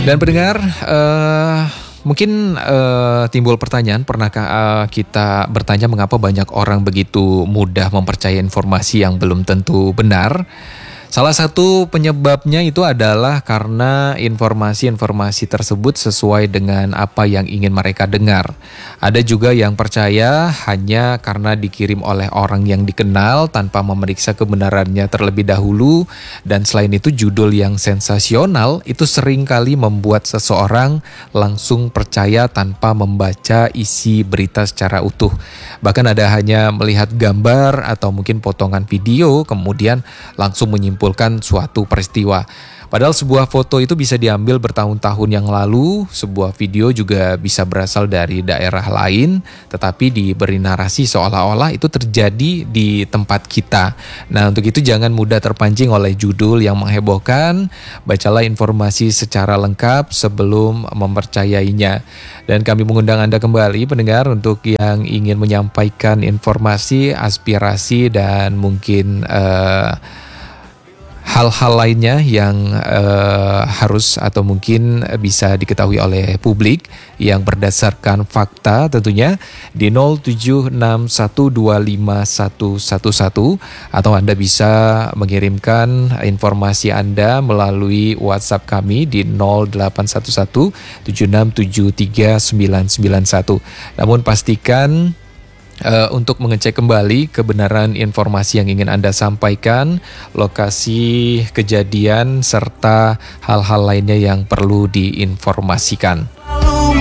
Dan pendengar, mungkin timbul pertanyaan, pernahkah kita bertanya mengapa banyak orang begitu mudah mempercayai informasi yang belum tentu benar? Salah satu penyebabnya itu adalah karena informasi-informasi tersebut sesuai dengan apa yang ingin mereka dengar. Ada juga yang percaya hanya karena dikirim oleh orang yang dikenal tanpa memeriksa kebenarannya terlebih dahulu. Dan selain itu judul yang sensasional itu seringkali membuat seseorang langsung percaya tanpa membaca isi berita secara utuh. Bahkan ada hanya melihat gambar atau mungkin potongan video kemudian langsung menyimpulkan suatu peristiwa. Padahal sebuah foto itu bisa diambil bertahun-tahun yang lalu, sebuah video juga bisa berasal dari daerah lain, tetapi diberi narasi seolah-olah itu terjadi di tempat kita. Nah, untuk itu jangan mudah terpancing oleh judul yang menghebohkan, bacalah informasi secara lengkap sebelum mempercayainya. Dan kami mengundang Anda kembali, pendengar, untuk yang ingin menyampaikan informasi, aspirasi, dan mungkin hal-hal lainnya yang harus atau mungkin bisa diketahui oleh publik yang berdasarkan fakta tentunya di 0761251111 atau Anda bisa mengirimkan informasi Anda melalui WhatsApp kami di 081176739191. Namun pastikan untuk mengecek kembali kebenaran informasi yang ingin Anda sampaikan, lokasi kejadian, serta hal-hal lainnya yang perlu diinformasikan.